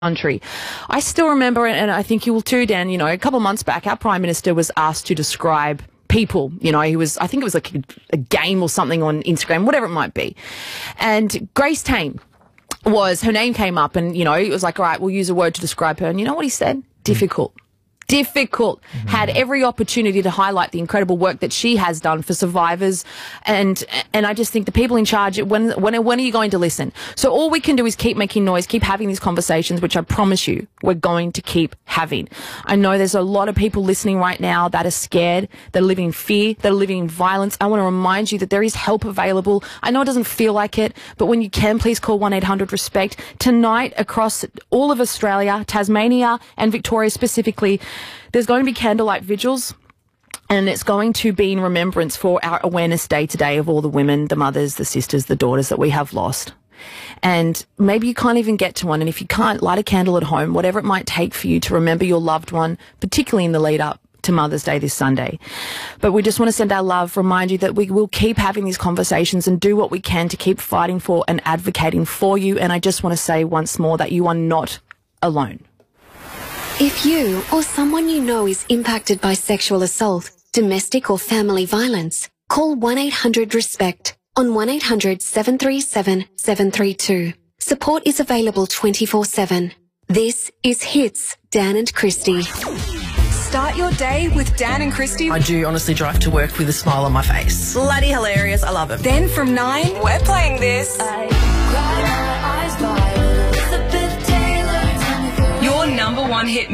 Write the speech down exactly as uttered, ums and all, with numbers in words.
country. I still remember, and I think you will too, Dan, you know, a couple of months back, our Prime Minister was asked to describe people. You know, he was, I think it was like a, a game or something on Instagram, whatever it might be. And Grace Tame was, her name came up and, you know, it was like, all right, we'll use a word to describe her. And you know what he said? Difficult. Difficult. Mm-hmm. Had every opportunity to highlight the incredible work that she has done for survivors, and and I just think the people in charge, when when when are you going to listen? So all we can do is keep making noise, keep having these conversations, which I promise you we're going to keep having. I know there's a lot of people listening right now that are scared, that are living in fear, that are living in violence. I want to remind you that there is help available. I know it doesn't feel like it, but when you can, please call one eight hundred RESPECT. Tonight, across all of Australia, Tasmania and Victoria specifically, there's going to be candlelight vigils, and it's going to be in remembrance for our Awareness Day today of all the women, the mothers, the sisters, the daughters that we have lost. And maybe you can't even get to one, and if you can't, light a candle at home, whatever it might take for you to remember your loved one, particularly in the lead up to Mother's Day this Sunday. But we just want to send our love, remind you that we will keep having these conversations and do what we can to keep fighting for and advocating for you. And I just want to say once more that you are not alone. If you or someone you know is impacted by sexual assault, domestic or family violence, call one eight hundred RESPECT on one eight hundred seven three seven seven three two. Support is available twenty-four seven. This is Hits, Dan and Christy. Start your day with Dan and Christy. I do honestly drive to work with a smile on my face. Bloody hilarious. I love it. Then from nine, we're playing this. I cried my eyes by Elizabeth Taylor. Your number one hit